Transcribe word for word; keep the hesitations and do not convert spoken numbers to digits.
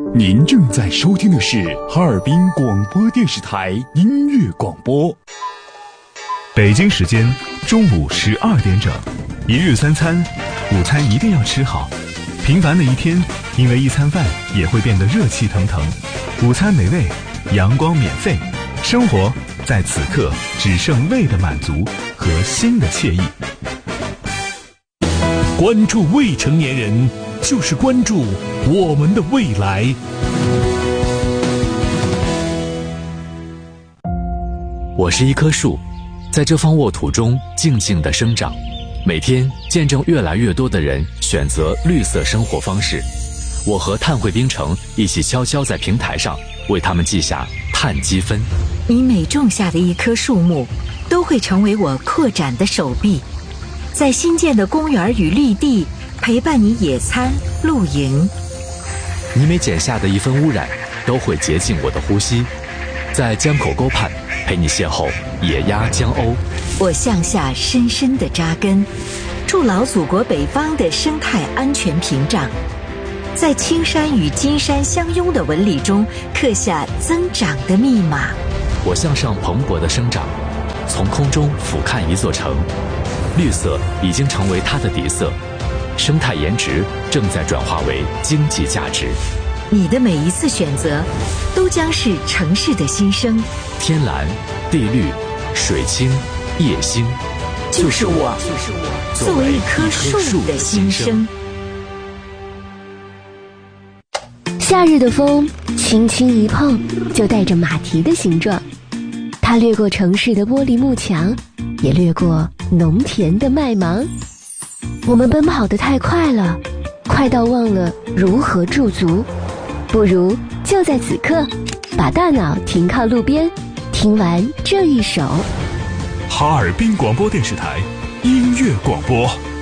您正在收听的是哈尔滨广播电视台音乐广播。 北京时间中午十二点整，一日三餐，午餐一定要吃好。平凡的一天，因为一餐饭也会变得热气腾腾。午餐美味，阳光免费，生活在此刻只剩胃的满足和心的惬意。 关注未成年人，就是关注我们的未来。 我是一棵树，在这方沃土中静静地生长，每天见证越来越多的人选择绿色生活方式。我和碳汇冰城一起悄悄在平台上为他们记下碳积分。 你每种下的一棵树木，都会成为我扩展的手臂，在新建的公园与绿地陪伴你野餐露营。 你每剪下的一分污染，都会洁净我的呼吸，在江口沟畔陪你邂逅野鸭江鸥。 我向下深深地扎根，筑牢祖国北方的生态安全屏障，在青山与金山相拥的纹理中刻下增长的密码。 我向上蓬勃地生长，从空中俯瞰一座城，绿色已经成为它的底色，生态颜值正在转化为经济价值。 你的每一次选择，都将是城市的新生。 天蓝、地绿、水清、夜星， 就是我， 就是我， 作为一棵树的新生。 夏日的风轻轻一碰，就带着马蹄的形状，它掠过城市的玻璃幕墙，也掠过农田的麦芒。我们奔跑得太快了，快到忘了如何驻足。不如就在此刻，把大脑停靠路边，听完这一首。 哈尔滨广播电视台音乐广播。